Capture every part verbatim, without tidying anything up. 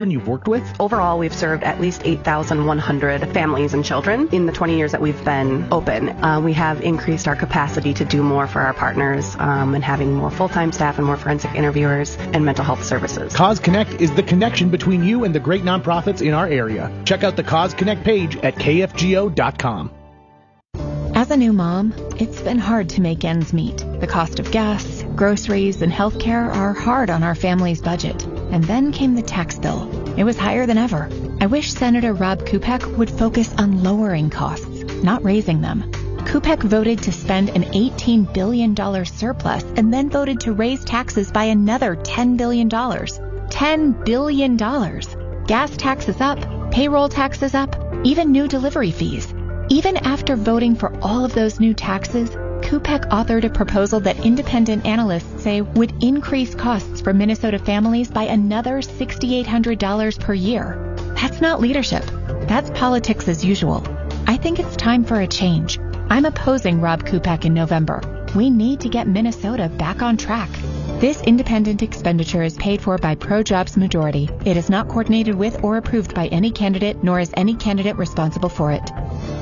you've worked with? Overall, we've served at least eight thousand one hundred families and children in the twenty years that we've been open. Uh, we have increased our capacity to do more for our partners um, and having more full-time staff and more forensic interviewers and mental health services. Cause Connect is the connection between you and the great nonprofits in our area. Check out the Cause Connect page at k f g o dot com. As a new mom, it's been hard to make ends meet. The cost of gas, groceries, and healthcare are hard on our family's budget. And then came the tax bill. It was higher than ever. I wish Senator Rob Kupek would focus on lowering costs, not raising them. Kupek voted to spend an eighteen billion dollars surplus and then voted to raise taxes by another ten billion dollars. ten billion dollars. Gas taxes up, payroll taxes up, even new delivery fees. Even after voting for all of those new taxes, Kupek authored a proposal that independent analysts say would increase costs for Minnesota families by another six thousand eight hundred dollars per year. That's not leadership. That's politics as usual. I think it's time for a change. I'm opposing Rob Kupek in November. We need to get Minnesota back on track. This independent expenditure is paid for by Pro-Jobs Majority. It is not coordinated with or approved by any candidate, nor is any candidate responsible for it.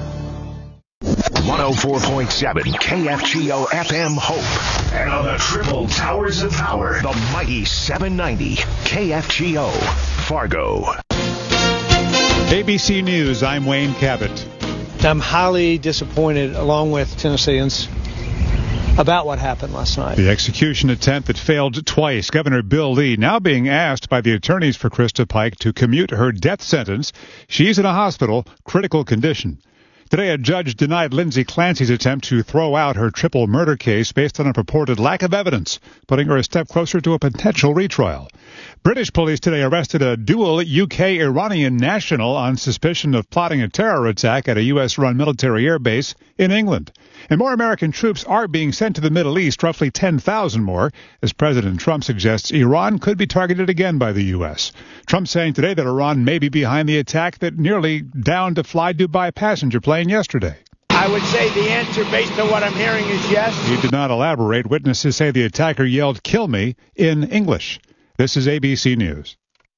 one oh four point seven K F G O F M Hope. And on the triple towers of power, the mighty seven ninety K F G O Fargo. A B C News, I'm Wayne Cabot. I'm highly disappointed, along with Tennesseans, about what happened last night. The execution attempt that failed twice. Governor Bill Lee now being asked by the attorneys for Krista Pike to commute her death sentence. She's in a hospital, critical condition. Today, a judge denied Lindsay Clancy's attempt to throw out her triple murder case based on a purported lack of evidence, putting her a step closer to a potential retrial. British police today arrested a dual U K-Iranian national on suspicion of plotting a terror attack at a U S-run military air base in England. And more American troops are being sent to the Middle East, roughly ten thousand more, as President Trump suggests Iran could be targeted again by the U S. Trump saying today that Iran may be behind the attack that nearly downed a Fly Dubai passenger plane yesterday. I would say the answer, based on what I'm hearing, is yes. He did not elaborate. Witnesses say the attacker yelled, "Kill me," in English. This is A B C News.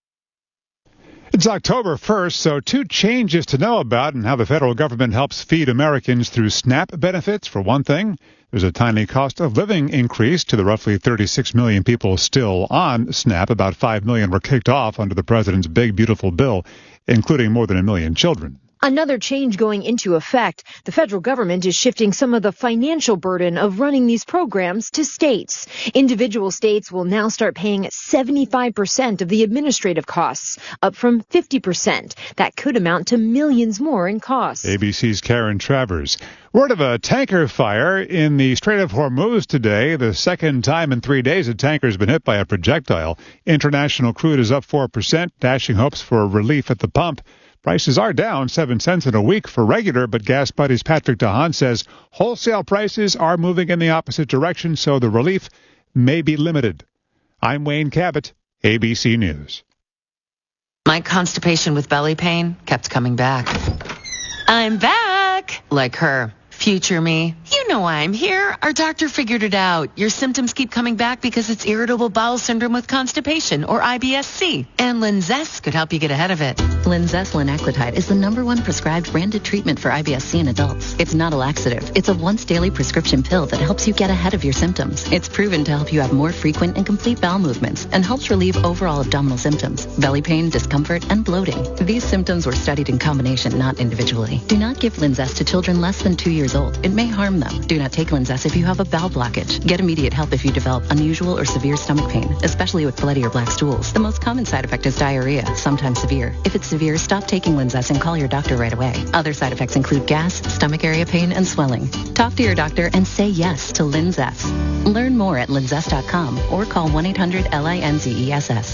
It's October first, so two changes to know about and how the federal government helps feed Americans through SNAP benefits. For one thing, there's a tiny cost of living increase to the roughly thirty-six million people still on SNAP. About five million were kicked off under the president's big, beautiful bill, including more than a million children. Another change going into effect. The federal government is shifting some of the financial burden of running these programs to states. Individual states will now start paying seventy-five percent of the administrative costs, up from fifty percent. That could amount to millions more in costs. A B C's Karen Travers. Word of a tanker fire in the Strait of Hormuz today. The second time in three days a tanker's been hit by a projectile. International crude is up four percent, dashing hopes for relief at the pump. Prices are down seven cents in a week for regular, but Gas Buddies Patrick DeHaan says wholesale prices are moving in the opposite direction, so the relief may be limited. I'm Wayne Cabot, A B C News. My constipation with belly pain kept coming back. I'm back! Like her. Future me. You know why I'm here. Our doctor figured it out. Your symptoms keep coming back because it's irritable bowel syndrome with constipation, or I B S C. And Linzess could help you get ahead of it. Linzess linaclotide is the number one prescribed branded treatment for I B S C in adults. It's not a laxative. It's a once daily prescription pill that helps you get ahead of your symptoms. It's proven to help you have more frequent and complete bowel movements and helps relieve overall abdominal symptoms, belly pain, discomfort, and bloating. These symptoms were studied in combination, not individually. Do not give Linzess to children less than two years old. It may harm them. Do not take Linzess if you have a bowel blockage. Get immediate help if you develop unusual or severe stomach pain, especially with bloody or black stools. The most common side effect is diarrhea, sometimes severe. If it's severe, stop taking Linzess and call your doctor right away. Other side effects include gas, stomach area pain, and swelling. Talk to your doctor and say yes to Linzess. Learn more at linzess dot com or call one eight hundred L I N Z E S S.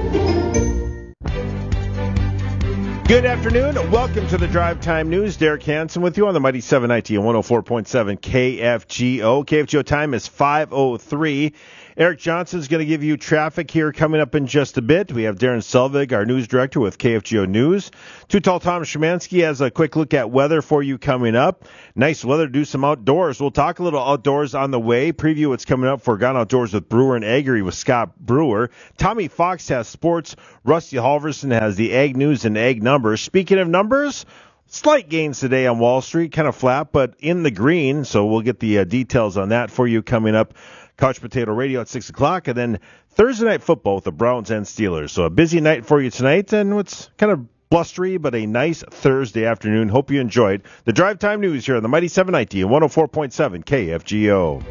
Good afternoon. Welcome to the Drive Time News. Derek Hansen with you on the mighty seven ninety and one oh four point seven K F G O. K F G O time is five oh three. Eric Johnson's going to give you traffic here coming up in just a bit. We have Darren Selvig, our news director with K F G O News. Too Tall Tom Szymanski has a quick look at weather for you coming up. Nice weather to do some outdoors. We'll talk a little outdoors on the way. Preview what's coming up for Gone Outdoors with Brewer and Agri with Scott Brewer. Tommy Fox has sports. Rusty Halverson has the ag news and ag numbers. Speaking of numbers, slight gains today on Wall Street, kind of flat, but in the green. So we'll get the uh, details on that for you coming up. Couch Potato Radio at six o'clock, and then Thursday Night Football with the Browns and Steelers. So a busy night for you tonight, and it's kind of blustery, but a nice Thursday afternoon. Hope you enjoyed the Drive Time News here on the Mighty seven ninety and one oh four point seven K F G O.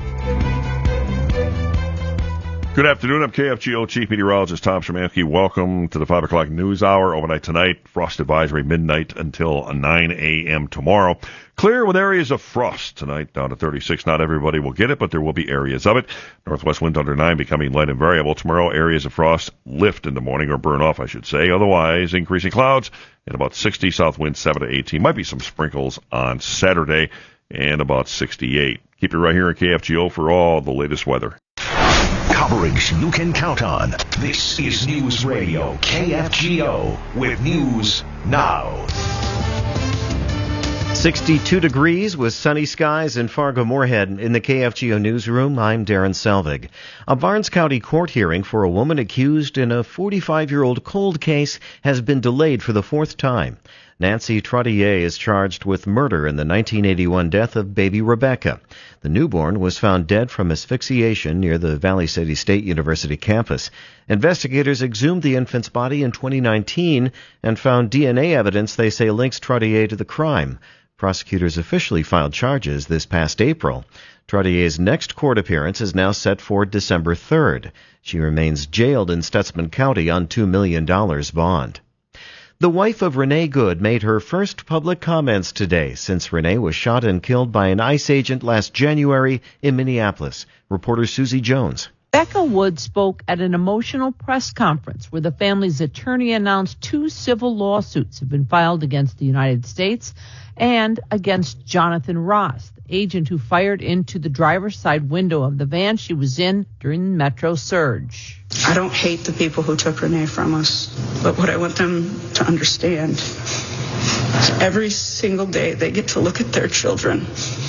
Good afternoon. I'm K F G O Chief Meteorologist Tom Szymanski. Welcome to the five o'clock news hour. Overnight tonight, frost advisory midnight until nine a.m. tomorrow. Clear with areas of frost tonight, down to thirty-six. Not everybody will get it, but there will be areas of it. Northwest winds under nine, becoming light and variable. Tomorrow, areas of frost lift in the morning, or burn off, I should say. Otherwise, increasing clouds and about sixty. South winds seven to eighteen. Might be some sprinkles on Saturday and about sixty-eight. Keep it right here in K F G O for all the latest weather. Coverage you can count on. This is News Radio K F G O with News Now. sixty-two degrees with sunny skies in Fargo-Moorhead. In the K F G O newsroom, I'm Darren Selvig. A Barnes County court hearing for a woman accused in a forty-five-year-old cold case has been delayed for the fourth time. Nancy Trottier is charged with murder in the nineteen eighty-one death of baby Rebecca. The newborn was found dead from asphyxiation near the Valley City State University campus. Investigators exhumed the infant's body in twenty nineteen and found D N A evidence they say links Trottier to the crime. Prosecutors officially filed charges this past April. Trottier's next court appearance is now set for December third. She remains jailed in Stutsman County on two million dollars bond. The wife of Renee Good made her first public comments today since Renee was shot and killed by an ICE agent last January in Minneapolis. Reporter Susie Jones. Becca Wood spoke at an emotional press conference where the family's attorney announced two civil lawsuits have been filed against the United States and against Jonathan Ross, the agent who fired into the driver's side window of the van she was in during the Metro surge. I don't hate the people who took Renee from us, but what I want them to understand is every single day they get to look at their children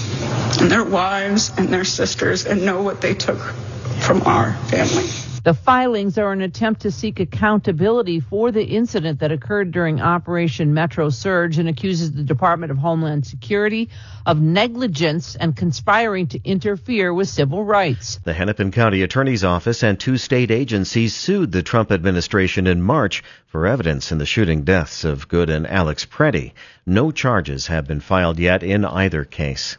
and their wives and their sisters and know what they took from our family. The filings are an attempt to seek accountability for the incident that occurred during Operation Metro Surge and accuses the Department of Homeland Security of negligence and conspiring to interfere with civil rights. The Hennepin County Attorney's Office and two state agencies sued the Trump administration in March for evidence in the shooting deaths of Good and Alex Preddy. No charges have been filed yet in either case.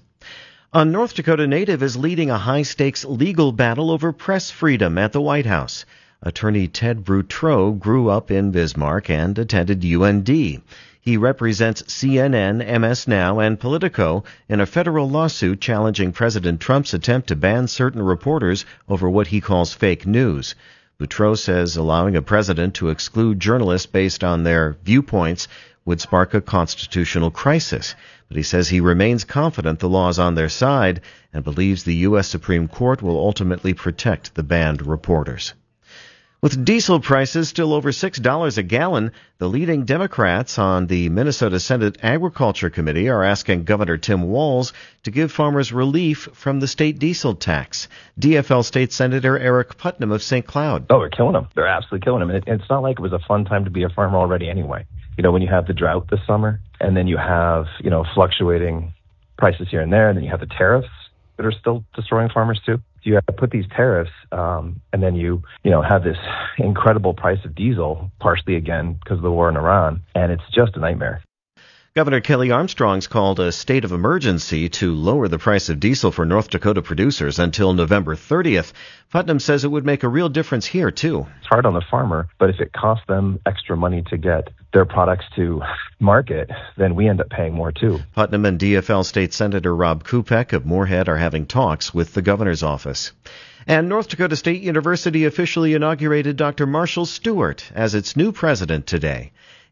A North Dakota native is leading a high-stakes legal battle over press freedom at the White House. Attorney Ted Boutreau grew up in Bismarck and attended U N D. He represents C N N, M S Now, and Politico in a federal lawsuit challenging President Trump's attempt to ban certain reporters over what he calls fake news. Boutreau says allowing a president to exclude journalists based on their viewpoints would spark a constitutional crisis. But he says he remains confident the law is on their side and believes the U S Supreme Court will ultimately protect the banned reporters. With diesel prices still over six dollars a gallon, the leading Democrats on the Minnesota Senate Agriculture Committee are asking Governor Tim Walz to give farmers relief from the state diesel tax. D F L State Senator Eric Putnam of Saint Cloud. Oh, they're killing them. They're absolutely killing them. And it, it's not like it was a fun time to be a farmer already anyway. You know, when you have the drought this summer, and then you have, you know, fluctuating prices here and there, and then you have the tariffs that are still destroying farmers too. You have to put these tariffs, um, and then you, you know, have this incredible price of diesel, partially again because of the war in Iran, and it's just a nightmare. Governor Kelly Armstrong's called a state of emergency to lower the price of diesel for North Dakota producers until November thirtieth. Putnam says it would make a real difference here, too. It's hard on the farmer, but if it costs them extra money to get their products to market, then we end up paying more, too. Putnam and D F L State Senator Rob Kupek of Moorhead are having talks with the governor's office. And North Dakota State University officially inaugurated Doctor Marshall Stewart as its new president today.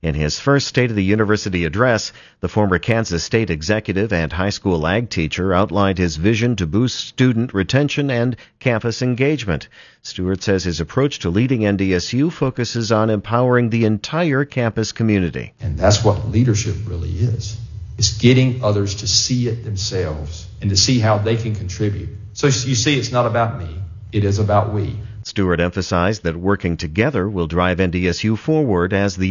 In his first State of the University address, the former Kansas State executive and high school ag teacher outlined his vision to boost student retention and campus engagement. Stewart says his approach to leading N D S U focuses on empowering the entire campus community. And that's what leadership really is. It's getting others to see it themselves and to see how they can contribute. So you see, it's not about me. It is about we. Stewart emphasized that working together will drive N D S U forward as the